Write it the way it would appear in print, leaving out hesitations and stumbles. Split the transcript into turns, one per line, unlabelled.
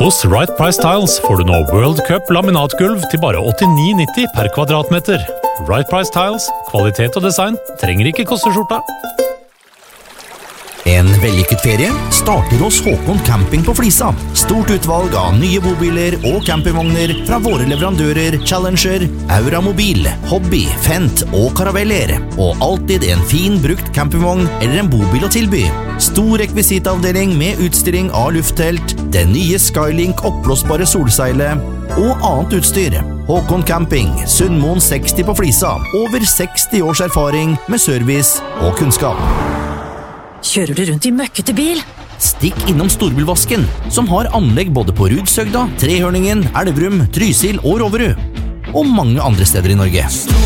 Hos Right Price Tiles får du nå World Cup laminatgulv til bare 89,90 per kvadratmeter. Right Price Tiles, kvalitet og design, trenger ikke kosteskjorta.
En vellykket ferie starter hos Håkon Camping på Flisa. Stort utvalg av nye bobiler og campingvogner fra våre leverandører Challenger, Auramobil, Hobby, Fent og Caraveller. Og alltid en fin brukt campingvogn eller en bobil å tilby. Stor rekvisitavdeling med utstilling av lufttelt, den nye Skylink oppblåsbare solseilet og annet utstyr. Håkon Camping, Sundmoen 60 på Flisa. Over 60 års erfaring med service og kunnskap.
Kjører du rundt i møkkete bil?
Stikk innom Storbilvasken, som har anlegg både på Rudsøgda, Trehørningen, Elverum, Trysil og Roverud. Og mange andre steder i Norge.